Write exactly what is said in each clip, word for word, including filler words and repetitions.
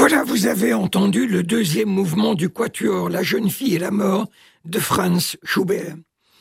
Voilà, vous avez entendu le deuxième mouvement du quatuor La jeune fille et la mort de Franz Schubert.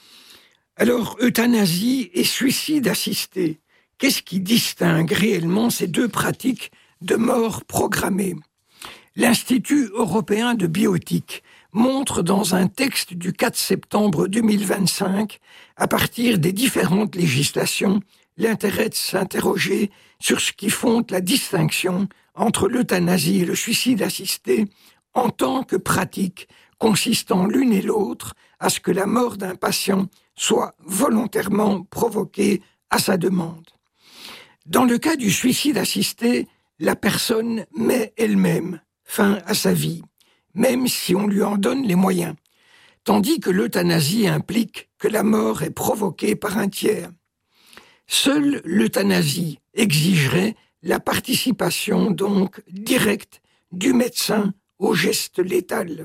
Alors, euthanasie et suicide assisté, qu'est-ce qui distingue réellement ces deux pratiques de mort programmée ? L'Institut européen de bioéthique montre dans un texte du quatre septembre deux mille vingt-cinq, à partir des différentes législations, l'intérêt de s'interroger sur ce qui fonde la distinction entre l'euthanasie et le suicide assisté en tant que pratique consistant l'une et l'autre à ce que la mort d'un patient soit volontairement provoquée à sa demande. Dans le cas du suicide assisté, la personne met elle-même fin à sa vie, même si on lui en donne les moyens, tandis que l'euthanasie implique que la mort est provoquée par un tiers. Seule l'euthanasie exigerait la participation donc directe du médecin au geste létal.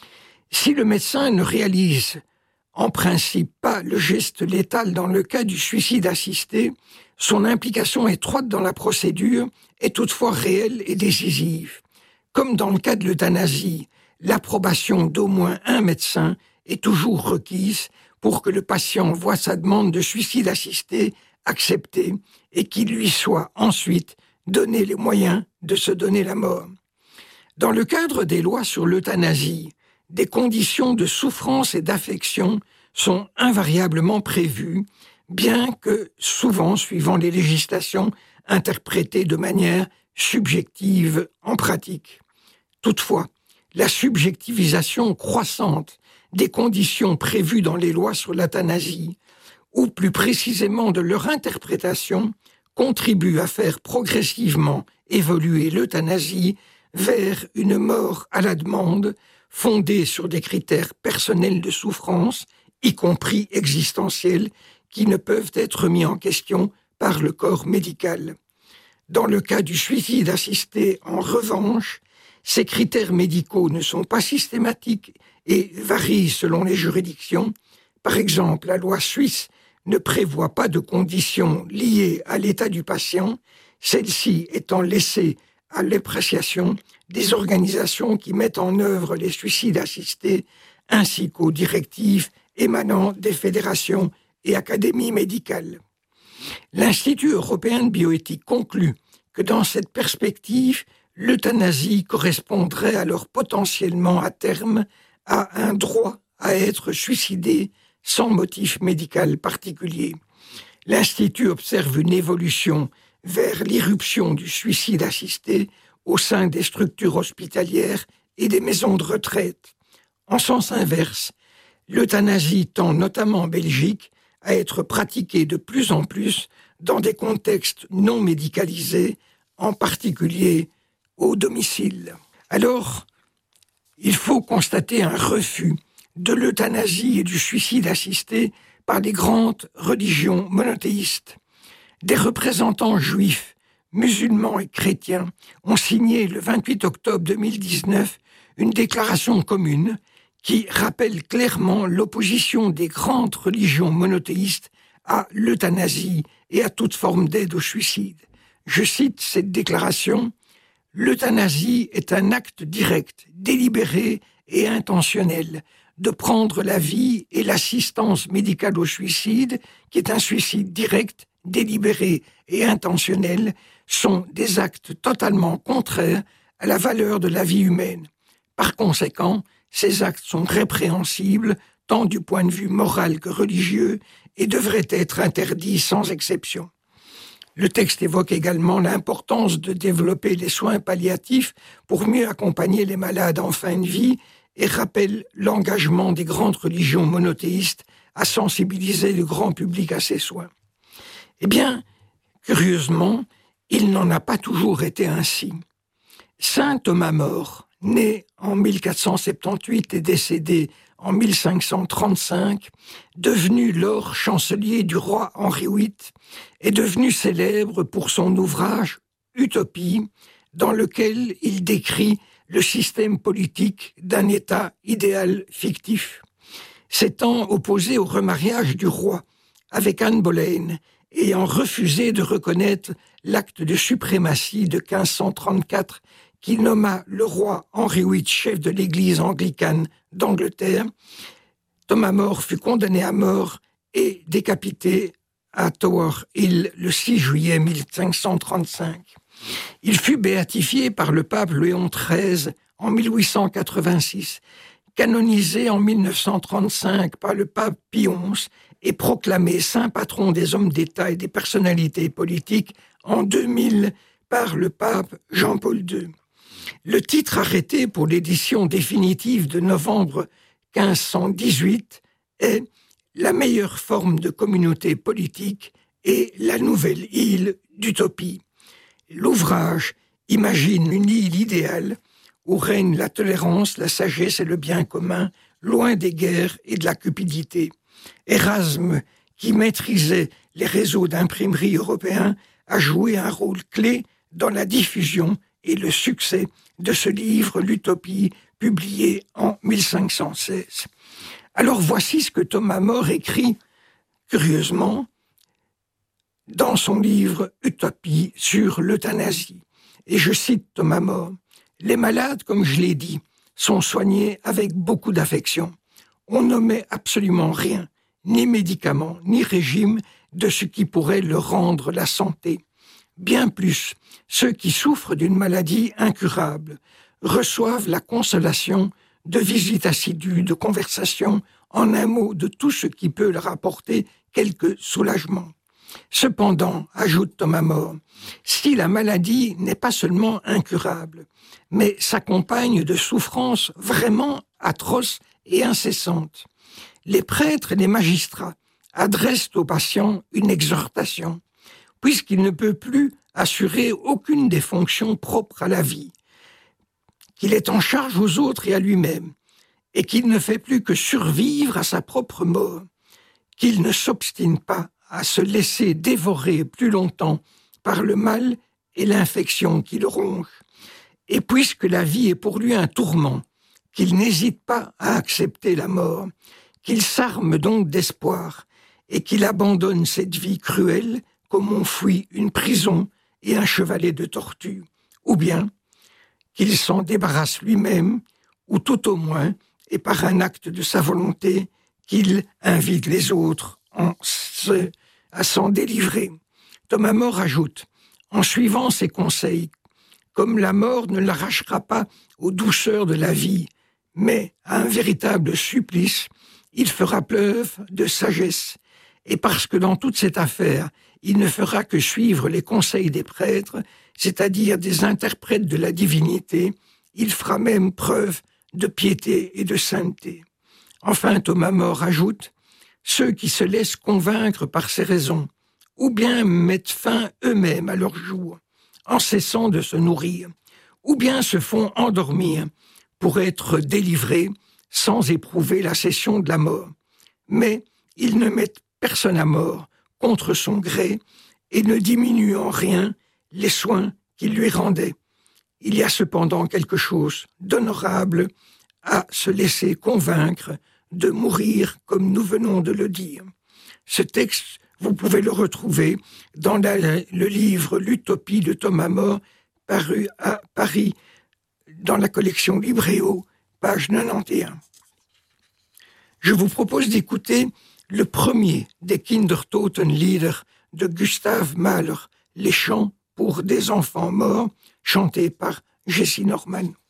Si le médecin ne réalise en principe pas le geste létal dans le cas du suicide assisté, son implication étroite dans la procédure est toutefois réelle et décisive. Comme dans le cas de l'euthanasie, l'approbation d'au moins un médecin est toujours requise pour que le patient voie sa demande de suicide assisté acceptée et qu'il lui soit ensuite donné les moyens de se donner la mort. Dans le cadre des lois sur l'euthanasie, des conditions de souffrance et d'affection sont invariablement prévues, bien que souvent suivant les législations interprétées de manière subjective en pratique. Toutefois, la subjectivisation croissante des conditions prévues dans les lois sur l'euthanasie, ou plus précisément de leur interprétation, contribue à faire progressivement évoluer l'euthanasie vers une mort à la demande fondée sur des critères personnels de souffrance, y compris existentiels, qui ne peuvent être mis en question par le corps médical. Dans le cas du suicide assisté, en revanche, ces critères médicaux ne sont pas systématiques et varient selon les juridictions. Par exemple, la loi suisse ne prévoit pas de conditions liées à l'état du patient, celle-ci étant laissée à l'appréciation des organisations qui mettent en œuvre les suicides assistés, ainsi qu'aux directives émanant des fédérations et académies médicales. L'Institut européen de bioéthique conclut que dans cette perspective, l'euthanasie correspondrait alors potentiellement à terme à un droit à être suicidé sans motif médical particulier. L'Institut observe une évolution vers l'irruption du suicide assisté au sein des structures hospitalières et des maisons de retraite. En sens inverse, l'euthanasie tend notamment en Belgique à être pratiquée de plus en plus dans des contextes non médicalisés, en particulier au domicile. Alors, il faut constater un refus de l'euthanasie et du suicide assisté par les grandes religions monothéistes. Des représentants juifs, musulmans et chrétiens ont signé le vingt-huit octobre deux mille dix-neuf une déclaration commune qui rappelle clairement l'opposition des grandes religions monothéistes à l'euthanasie et à toute forme d'aide au suicide. Je cite cette déclaration: « L'euthanasie est un acte direct, délibéré et intentionnel de prendre la vie et l'assistance médicale au suicide, qui est un suicide direct, délibéré et intentionnel, sont des actes totalement contraires à la valeur de la vie humaine. Par conséquent, ces actes sont répréhensibles, tant du point de vue moral que religieux, et devraient être interdits sans exception. » Le texte évoque également l'importance de développer les soins palliatifs pour mieux accompagner les malades en fin de vie et rappelle l'engagement des grandes religions monothéistes à sensibiliser le grand public à ces soins. Eh bien, curieusement, il n'en a pas toujours été ainsi. Saint Thomas More, né en mille quatre cent soixante-dix-huit et décédé en mille cinq cent trente-cinq, devenu lors chancelier du roi Henri huit, est devenu célèbre pour son ouvrage « Utopie », dans lequel il décrit le système politique d'un État idéal fictif. S'étant opposé au remariage du roi avec Anne Boleyn, ayant refusé de reconnaître l'acte de suprématie de quinze cent trente-quatre qui nomma le roi Henri huit chef de l'église anglicane d'Angleterre, Thomas More fut condamné à mort et décapité à Tower Hill le six juillet mille cinq cent trente-cinq. Il fut béatifié par le pape Léon treize en mille huit cent quatre-vingt-six, canonisé en mille neuf cent trente-cinq par le pape Pie onze et proclamé saint patron des hommes d'État et des personnalités politiques en deux mille par le pape Jean-Paul deux. Le titre arrêté pour l'édition définitive de novembre quinze cent dix-huit est « La meilleure forme de communauté politique et la nouvelle île d'utopie ». L'ouvrage imagine une île idéale où règne la tolérance, la sagesse et le bien commun, loin des guerres et de la cupidité. Erasme, qui maîtrisait les réseaux d'imprimerie européens, a joué un rôle clé dans la diffusion et le succès de ce livre, l'Utopie, publié en mille cinq cent seize. Alors voici ce que Thomas More écrit, curieusement, dans son livre Utopie sur l'euthanasie. Et je cite Thomas More, « Les malades, comme je l'ai dit, sont soignés avec beaucoup d'affection. On n'omet absolument rien, ni médicaments, ni régime, de ce qui pourrait leur rendre la santé. Bien plus, ceux qui souffrent d'une maladie incurable reçoivent la consolation de visites assidues, de conversations, en un mot, de tout ce qui peut leur apporter quelque soulagement. Cependant, ajoute Thomas More, si la maladie n'est pas seulement incurable, mais s'accompagne de souffrances vraiment atroces et incessantes, les prêtres et les magistrats adressent aux patients une exhortation, puisqu'il ne peut plus assurer aucune des fonctions propres à la vie, qu'il est en charge aux autres et à lui-même, et qu'il ne fait plus que survivre à sa propre mort, qu'il ne s'obstine pas à se laisser dévorer plus longtemps par le mal et l'infection qui le ronge. Et puisque la vie est pour lui un tourment, qu'il n'hésite pas à accepter la mort, qu'il s'arme donc d'espoir et qu'il abandonne cette vie cruelle comme on fuit une prison et un chevalet de tortue, ou bien qu'il s'en débarrasse lui-même, ou tout au moins, et par un acte de sa volonté, qu'il invite les autres en se, à s'en délivrer. Thomas More ajoute, en suivant ses conseils, comme la mort ne l'arrachera pas aux douceurs de la vie, mais à un véritable supplice, il fera preuve de sagesse, et parce que dans toute cette affaire, il ne fera que suivre les conseils des prêtres, c'est-à-dire des interprètes de la divinité, il fera même preuve de piété et de sainteté. Enfin, Thomas More ajoute, ceux qui se laissent convaincre par ces raisons, ou bien mettent fin eux-mêmes à leur jour, en cessant de se nourrir, ou bien se font endormir pour être délivrés sans éprouver la cession de la mort. Mais ils ne mettent personne à mort contre son gré et ne diminuent en rien les soins qu'il lui rendait. Il y a cependant quelque chose d'honorable à se laisser convaincre de mourir comme nous venons de le dire. Ce texte, vous pouvez le retrouver dans la, le livre L'Utopie de Thomas More, paru à Paris dans la collection Libréo, page quatre-vingt-onze. Je vous propose d'écouter le premier des Kindertotenlieder de Gustav Mahler, les chants pour des enfants morts, chantés par Jessie Norman.